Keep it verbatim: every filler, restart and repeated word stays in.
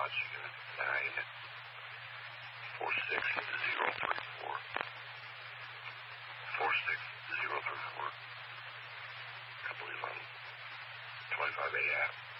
Dodge Unit nine four six zero three four. four six zero three four. I believe I'm twenty-five A at.